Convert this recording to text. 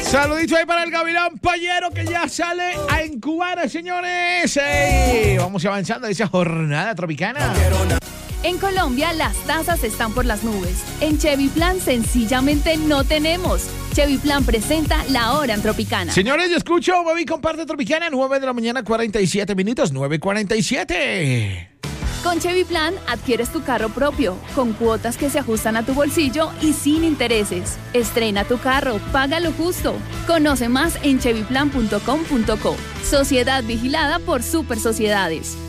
Saludito ahí para el Gavilán Payero que ya sale a incubar, señores. ¡Ey! Vamos avanzando a esa jornada tropicana. En Colombia las tasas están por las nubes. En Chevy Plan sencillamente no tenemos. Chevy Plan presenta La Hora en Tropicana. Señores, yo escucho, Bobby comparte Tropicana, 9 de la mañana, 47 minutos, 9:47. Con Chevy Plan adquieres tu carro propio, con cuotas que se ajustan a tu bolsillo y sin intereses. Estrena tu carro, paga lo justo. Conoce más en chevyplan.com.co. Sociedad vigilada por Super Sociedades.